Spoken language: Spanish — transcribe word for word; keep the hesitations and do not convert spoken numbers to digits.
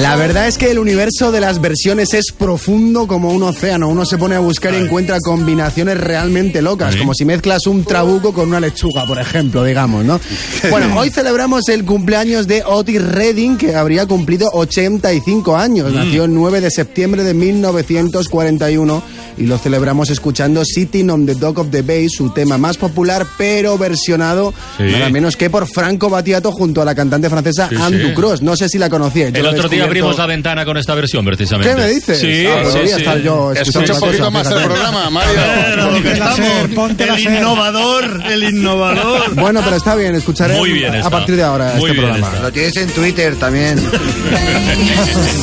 La verdad es que el universo de las versiones es profundo como un océano. Uno se pone a buscar y encuentra combinaciones realmente locas, como si mezclas un trabuco con una lechuga, por ejemplo, digamos, ¿no? Bueno, hoy celebramos el cumpleaños de Otis Redding, que habría cumplido ochenta y cinco años. Nació el nueve de septiembre de mil novecientos cuarenta y uno y lo celebramos escuchando Sitting on the Dock of the Bay, su tema más popular, pero versionado sí. nada menos que por Franco Battiato junto a la cantante francesa sí, Anne sí. Ducros. No sé si la conocíais. El otro día abrimos la ventana con esta versión, precisamente. ¿Qué me dices? Sí, ah, sí, sí. estar yo Escucha un poquito cosa, más fíjate. El programa, Mario. Ponte el innovador, el innovador. Bueno, pero está bien, escucharé Muy bien a, a partir de ahora Muy este programa. Está. Lo tienes en Twitter también.